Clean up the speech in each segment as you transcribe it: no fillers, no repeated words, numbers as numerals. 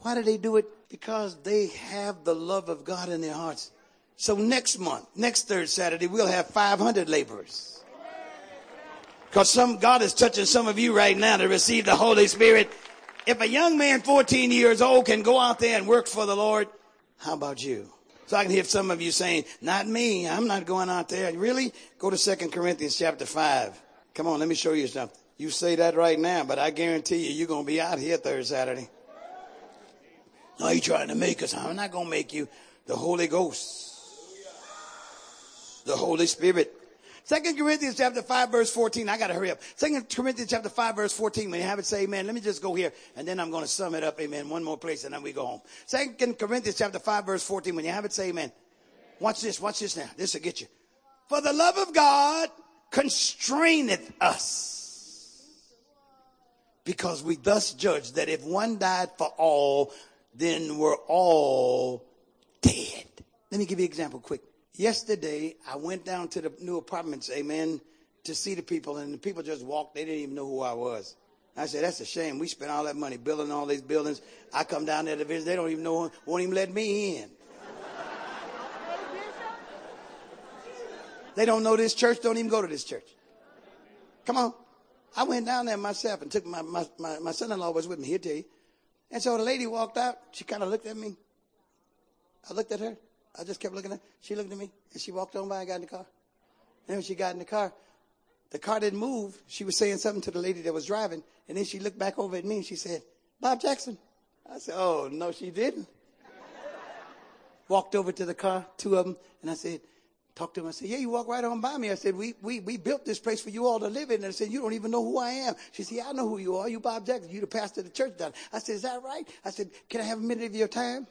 Why do they do it? Because they have the love of God in their hearts. So next month, next third Saturday, we'll have 500 laborers. Because God is touching some of you right now to receive the Holy Spirit. If a young man 14 years old can go out there and work for the Lord, how about you? So I can hear some of you saying, not me, I'm not going out there. Really? Go to 2 Corinthians chapter 5. Come on, let me show you something. You say that right now, but I guarantee you, you're going to be out here third Saturday. No, you're trying to make us. I'm not going to make you. The Holy Ghost. The Holy Spirit. 2 Corinthians chapter 5 verse 14. I got to hurry up. 2 Corinthians chapter 5 verse 14. When you have it, say amen. Let me just go here and then I'm going to sum it up. Amen. One more place and then we go home. 2 Corinthians chapter 5 verse 14. When you have it, say amen. Watch this. Watch this now. This will get you. For the love of God constraineth us, because we thus judge that if one died for all, then we're all dead. Let me give you an example quick. Yesterday, I went down to the new apartments, amen, to see the people, and the people just walked. They didn't even know who I was. I said, that's a shame. We spent all that money building all these buildings. I come down there to visit. They don't even know, won't even let me in. They don't know this church, don't even go to this church. Come on. I went down there myself and took my son-in-law was with me, he'll tell you. And so the lady walked out. She kind of looked at me. I looked at her. I just kept looking at her. She looked at me and she walked on by and got in the car. And when she got in the car didn't move. She was saying something to the lady that was driving. And then she looked back over at me and she said, Bob Jackson. I said, oh, no, she didn't. Walked over to the car, two of them. And I said, talked to him. I said, yeah, you walk right on by me. I said, we built this place for you all to live in. And I said, you don't even know who I am. She said, yeah, I know who you are. You Bob Jackson. You the pastor of the church down. I said, is that right? I said, can I have a minute of your time?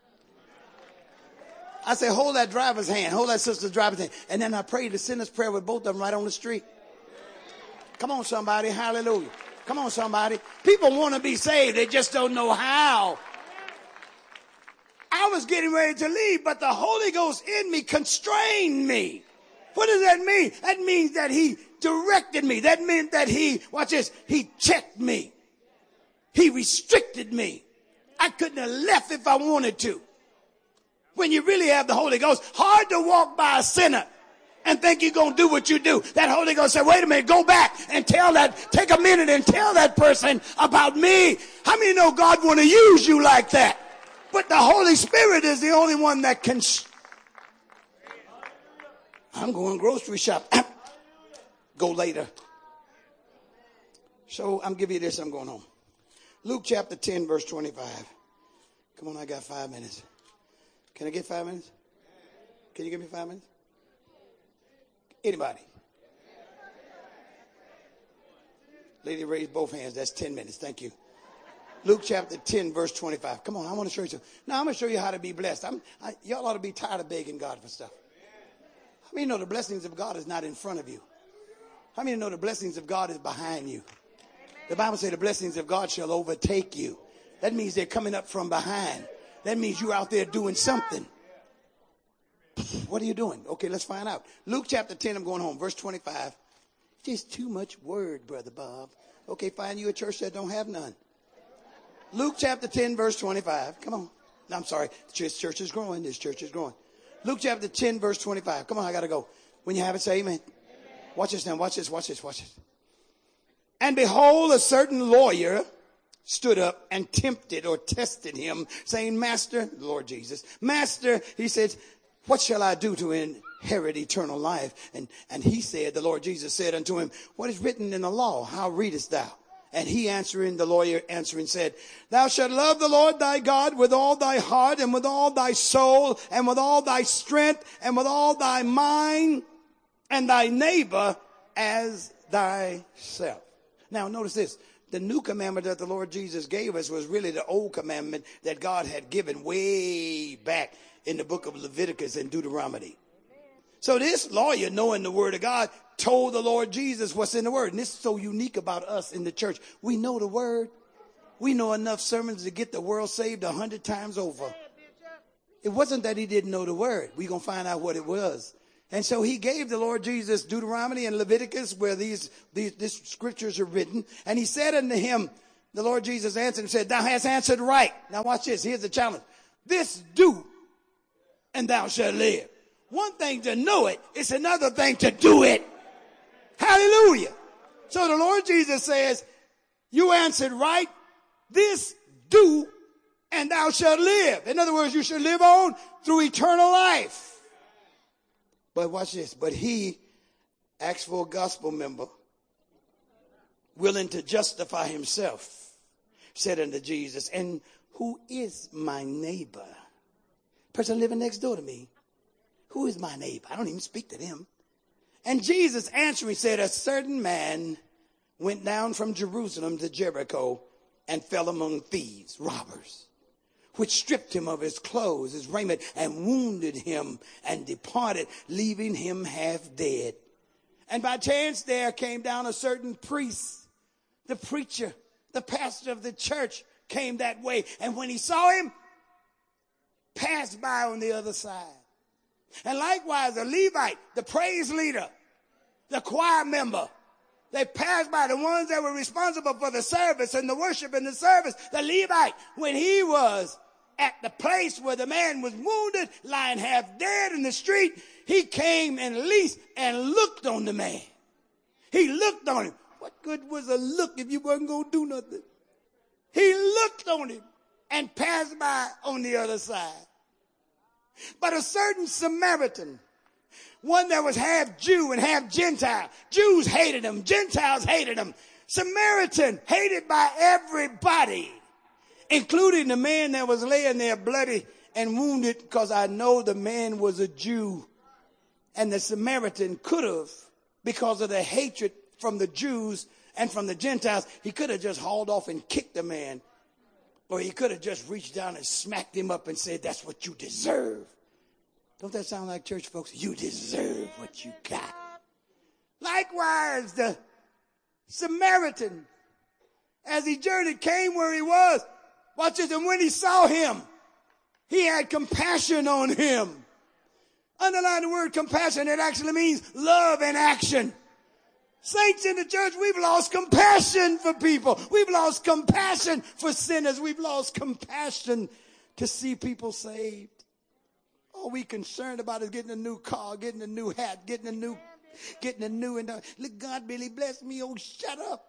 I said, hold that driver's hand. Hold that sister's driver's hand. And then I prayed the sinner's prayer with both of them right on the street. Come on, somebody. Hallelujah. Come on, somebody. People want to be saved. They just don't know how. I was getting ready to leave, but the Holy Ghost in me constrained me. What does that mean? That means that he directed me. That meant that he checked me. He restricted me. I couldn't have left if I wanted to. When you really have the Holy Ghost, hard to walk by a sinner and think you're going to do what you do. That Holy Ghost said, wait a minute, go back and take a minute and tell that person about me. How many know God want to use you like that? But the Holy Spirit is the only one that can. I'm going grocery shop. Go later. So I'm giving you this. I'm going home. Luke chapter 10, verse 25. Come on, I got 5 minutes. Can I get 5 minutes? Can you give me 5 minutes? Anybody? Lady, raise both hands. That's 10 minutes. Thank you. Luke chapter 10, verse 25. Come on, I want to show you something. Now, I'm going to show you how to be blessed. Y'all ought to be tired of begging God for stuff. How many know the blessings of God is not in front of you? How many know the blessings of God is behind you? The Bible says the blessings of God shall overtake you. That means they're coming up from behind. That means you're out there doing something. What are you doing? Okay, let's find out. Luke chapter 10, I'm going home. Verse 25. Just too much word, Brother Bob. Okay, find you a church that don't have none. Luke chapter 10, verse 25. Come on. No, I'm sorry. This church is growing. This church is growing. Luke chapter 10, verse 25. Come on, I got to go. When you have it, say amen. Watch this now. Watch this, watch this, watch this. And behold, a certain lawyer stood up and tempted or tested him, saying, Master, Lord Jesus, Master, he said, what shall I do to inherit eternal life? And he said, the Lord Jesus said unto him, what is written in the law? How readest thou? And he answering, the lawyer answering said, thou shalt love the Lord thy God with all thy heart and with all thy soul and with all thy strength and with all thy mind, and thy neighbor as thyself. Now notice this. The new commandment that the Lord Jesus gave us was really the old commandment that God had given way back in the book of Leviticus and Deuteronomy. So this lawyer, knowing the word of God, told the Lord Jesus what's in the word. And this is so unique about us in the church. We know the word. We know enough sermons to get the world saved 100 times over. It wasn't that he didn't know the word. We're going to find out what it was. And so he gave the Lord Jesus Deuteronomy and Leviticus where these scriptures are written. And he said unto him, The Lord Jesus answered and said, thou hast answered right. Now watch this. Here's the challenge. This do, and thou shalt live. One thing to know it, it's another thing to do it. Hallelujah. So the Lord Jesus says, you answered right. This do, and thou shalt live. In other words, you shall live on through eternal life. But watch this. But he asked for a gospel member willing to justify himself, said unto Jesus, and who is my neighbor? Person living next door to me. Who is my neighbor? I don't even speak to them. And Jesus answering said, a certain man went down from Jerusalem to Jericho and fell among thieves, robbers, which stripped him of his clothes, his raiment, and wounded him and departed, leaving him half dead. And by chance there came down a certain priest, the preacher, the pastor of the church came that way. And when he saw him, passed by on the other side. And likewise, the Levite, the praise leader, the choir member, they passed by, the ones that were responsible for the service and the worship and the service. The Levite, when he was at the place where the man was wounded, lying half dead in the street, he came and least and looked on the man. He looked on him. What good was a look if you wasn't going to do nothing? He looked on him and passed by on the other side. But a certain Samaritan, one that was half Jew and half Gentile. Jews hated him. Gentiles hated him. Samaritan hated by everybody, including the man that was laying there bloody and wounded, because I know the man was a Jew. And the Samaritan could have, because of the hatred from the Jews and from the Gentiles, he could have just hauled off and kicked the man. Or he could have just reached down and smacked him up and said, that's what you deserve. Don't that sound like church folks? You deserve what you got. Likewise, the Samaritan, as he journeyed, came where he was. Watch this. And when he saw him, he had compassion on him. Underline the word compassion. It actually means love in action. Saints in the church, we've lost compassion for people. We've lost compassion for sinners. We've lost compassion to see people saved. All we concerned about is getting a new car, getting a new hat, getting a new, and look, God really blessed me. Oh, shut up.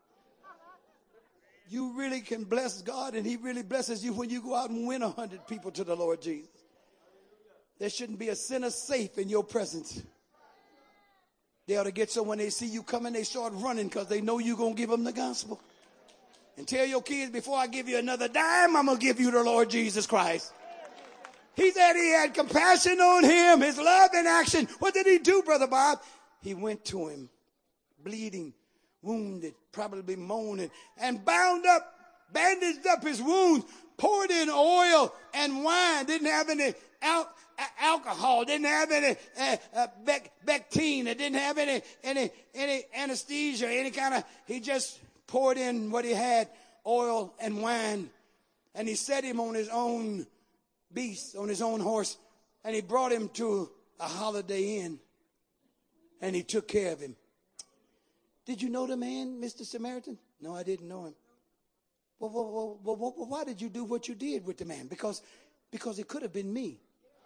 You really can bless God, and he really blesses you when you go out and win 100 people to the Lord Jesus. There shouldn't be a sinner safe in your presence. They ought to get so when they see you coming, they start running because they know you're going to give them the gospel. And tell your kids, before I give you another dime, I'm going to give you the Lord Jesus Christ. He said he had compassion on him, his love in action. What did he do, Brother Bob? He went to him, bleeding, wounded, probably moaning, and bound up, bandaged up his wounds, poured in oil and wine, didn't have any alcohol, didn't have any Bactine, it didn't have any anesthesia, any kind of, he just poured in what he had, oil and wine, and he set him on his own beast, on his own horse, and he brought him to a Holiday Inn, and he took care of him. Did you know the man, Mr. Samaritan? No, I didn't know him. Well, why did you do what you did with the man? Because it could have been me.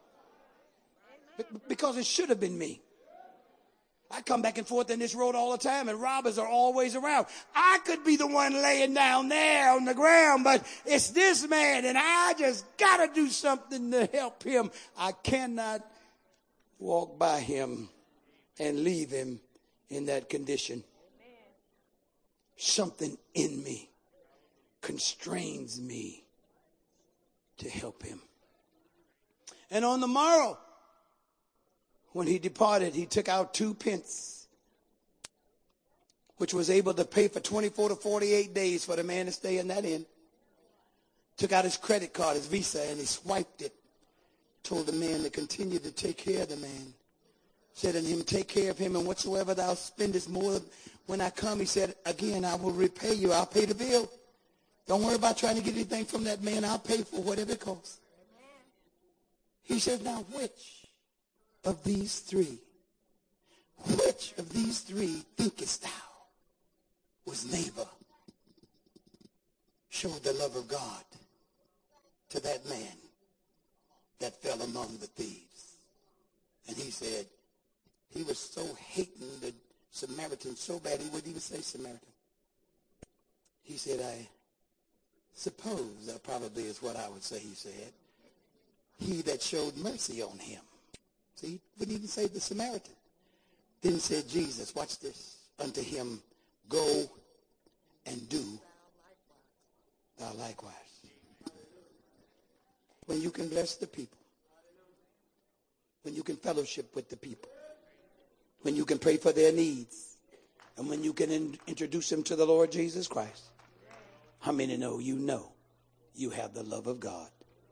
Because it should have been me. I come back and forth in this road all the time, and robbers are always around. I could be the one laying down there on the ground, but it's this man, and I just got to do something to help him. I cannot walk by him and leave him in that condition. Something in me constrains me to help him. And on the morrow, when he departed, he took out 2 pence, which was able to pay for 24 to 48 days for the man to stay in that inn. Took out his credit card, his Visa, and he swiped it. Told the man to continue to take care of the man. Said unto him, take care of him, and whatsoever thou spendest more when I come, he said, again, I will repay you. I'll pay the bill. Don't worry about trying to get anything from that man. I'll pay for whatever it costs. He said, now which of these three thinkest thou was neighbor showed the love of God to that man that fell among the thieves. And he said he was so hating the Samaritan so bad he wouldn't even say Samaritan. He said, I suppose, that probably is what I would say, he said, he that showed mercy on him. See, he wouldn't even say the Samaritan. Then said Jesus, watch this, unto him, go and do thou likewise. When you can bless the people, when you can fellowship with the people, when you can pray for their needs, and when you can introduce them to the Lord Jesus Christ, how many know you have the love of God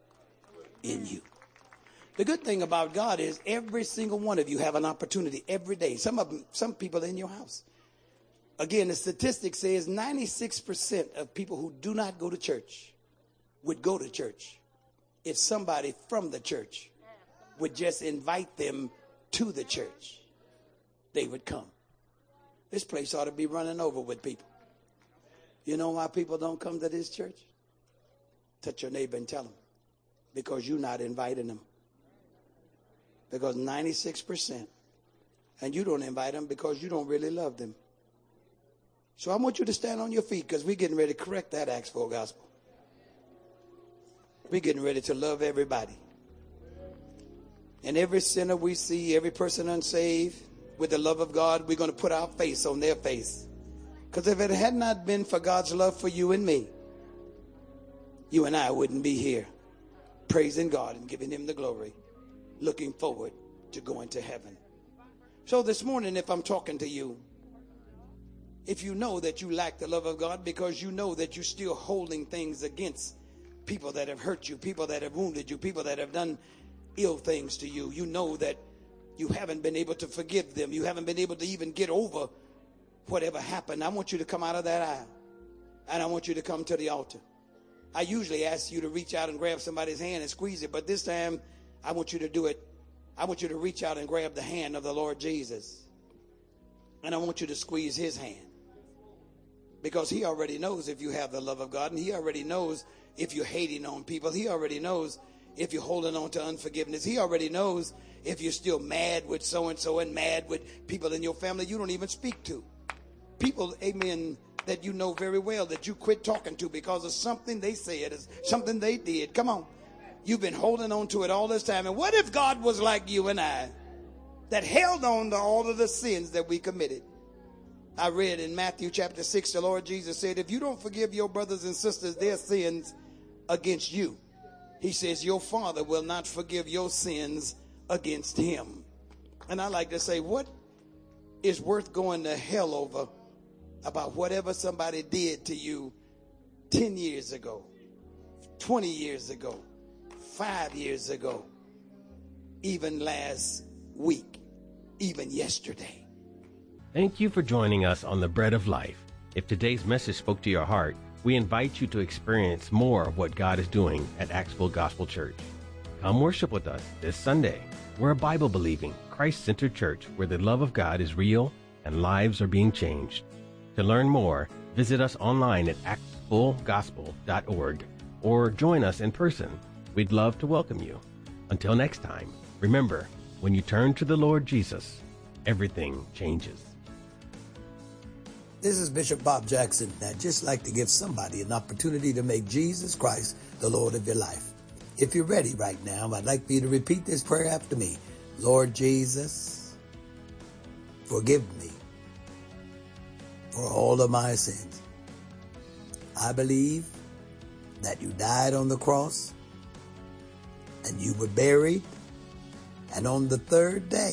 in you? The good thing about God is every single one of you have an opportunity every day. Some people in your house. Again, the statistic says 96% of people who do not go to church would go to church if somebody from the church would just invite them to the church. They would come. This place ought to be running over with people. You know why people don't come to this church? Touch your neighbor and tell them. Because you're not inviting them. Because 96%. And you don't invite them because you don't really love them. So I want you to stand on your feet because we're getting ready to correct that Acts 4 gospel. We're getting ready to love everybody. And every sinner we see, every person unsaved, with the love of God, we're going to put our face on their face. Because if it had not been for God's love for you and me, you and I wouldn't be here praising God and giving him the glory, looking forward to going to heaven. So this morning, if I'm talking to you, if you know that you lack the love of God because you know that you're still holding things against people that have hurt you, people that have wounded you, people that have done ill things to you, you know that you haven't been able to forgive them. You haven't been able to even get over whatever happened. I want you to come out of that aisle. And I want you to come to the altar. I usually ask you to reach out and grab somebody's hand and squeeze it. But this time, I want you to do it. I want you to reach out and grab the hand of the Lord Jesus. And I want you to squeeze his hand. Because he already knows if you have the love of God. And he already knows if you're hating on people. He already knows if you're holding on to unforgiveness. He already knows if you're still mad with so-and-so and mad with people in your family you don't even speak to. People, amen, that you know very well that you quit talking to because of something they said, something they did. Come on. You've been holding on to it all this time. And what if God was like you and I, that held on to all of the sins that we committed? I read in Matthew chapter 6, the Lord Jesus said, if you don't forgive your brothers and sisters their sins against you, he says, your Father will not forgive your sins against him. And I like to say, what is worth going to hell over about whatever somebody did to you 10 years ago, 20 years ago, 5 years ago, even last week, even yesterday? Thank you for joining us on The Bread of Life. If today's message spoke to your heart, we invite you to experience more of what God is doing at Axville Gospel Church. Come worship with us this Sunday. We're a Bible-believing, Christ-centered church where the love of God is real and lives are being changed. To learn more, visit us online at axvillegospel.org or join us in person. We'd love to welcome you. Until next time, remember, when you turn to the Lord Jesus, everything changes. This is Bishop Bob Jackson. I'd just like to give somebody an opportunity to make Jesus Christ the Lord of your life. If you're ready right now, I'd like for you to repeat this prayer after me. Lord Jesus, forgive me for all of my sins. I believe that you died on the cross and you were buried, and on the third day,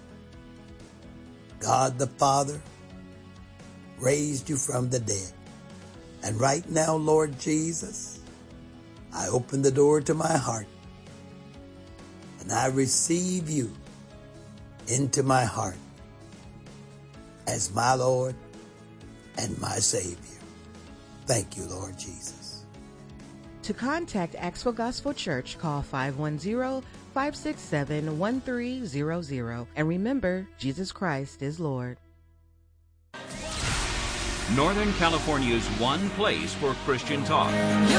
God the Father raised you from the dead. And right now, Lord Jesus, I open the door to my heart and I receive you into my heart as my Lord and my Savior. Thank you, Lord Jesus. To contact Axville Gospel Church, call 510-567-1300. And remember, Jesus Christ is Lord. Northern California's one place for Christian talk.